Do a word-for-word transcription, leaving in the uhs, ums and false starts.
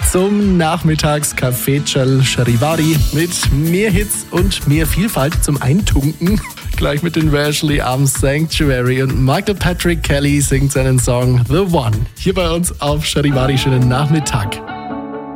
zum Nachmittagskaffee Charivari mit mehr Hits und mehr Vielfalt zum Eintunken. Gleich mit den Ashley Arms Sanctuary und Michael Patrick Kelly singt seinen Song The One. Hier bei uns auf Charivari. Schönen Nachmittag.